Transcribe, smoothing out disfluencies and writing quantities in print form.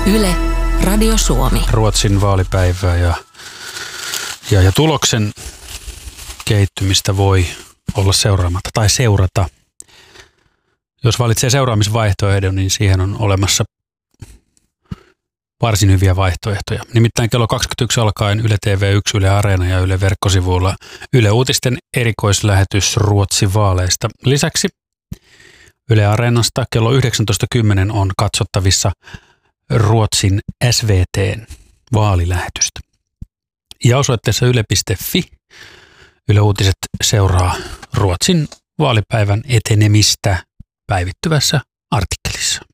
Yle, Radio Suomi. Ruotsin vaalipäivää ja tuloksen kehittymistä voi olla seuraamatta tai seurata. Jos valitsee seuraamisvaihtoehdon, niin siihen on olemassa varsin hyviä vaihtoehtoja. Nimittäin kello 21 alkaen Yle TV1, Yle Areena ja Yle verkkosivuilla Yle Uutisten erikoislähetys Ruotsin vaaleista. Lisäksi Yle Areenasta kello 19.10 on katsottavissa Ruotsin SVT:n vaalilähetystä. Ja osoitteessa yle.fi Yle Uutiset seuraa Ruotsin vaalipäivän etenemistä päivittyvässä artikkelissa.